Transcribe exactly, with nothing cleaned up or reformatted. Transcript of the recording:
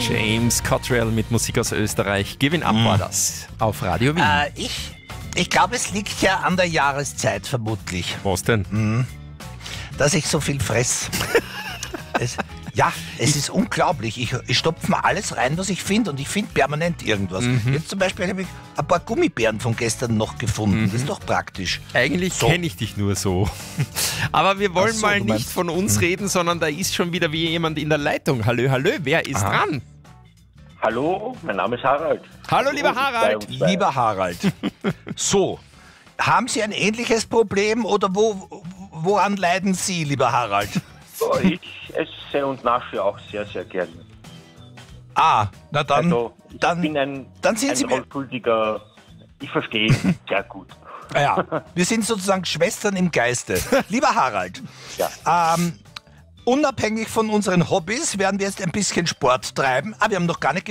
James Cottrell mit Musik aus Österreich. Giving Up war das auf Radio Wien. Äh, ich ich glaube, es liegt ja an der Jahreszeit vermutlich, Was denn? dass ich so viel fress. es, ja, es ist unglaublich. Ich, ich stopfe mir alles rein, was ich finde, und ich finde permanent irgendwas. Jetzt zum Beispiel habe ich ein paar Gummibären von gestern noch gefunden. Das ist doch praktisch. Eigentlich So. kenne ich dich nur so. Aber wir wollen Ach so, mal du nicht meinst- von uns reden, sondern da ist schon wieder wie jemand in der Leitung. Hallo, hallo, wer ist Aha. dran? Hallo, mein Name ist Harald. Hallo, lieber Großes Harald. bei uns. Lieber Harald, so, haben Sie ein ähnliches Problem oder wo, woran leiden Sie, lieber Harald? So, ich esse und nasche auch sehr, sehr gerne. Ah, na dann, Also, ich dann, bin ein, dann sind ein Sie mir- rollkultiger, ich verstehe ihn sehr gut. ja, wir sind sozusagen Schwestern im Geiste. Lieber Harald, Ja. ähm, unabhängig von unseren Hobbys werden wir jetzt ein bisschen Sport treiben. Ah, wir haben noch gar nicht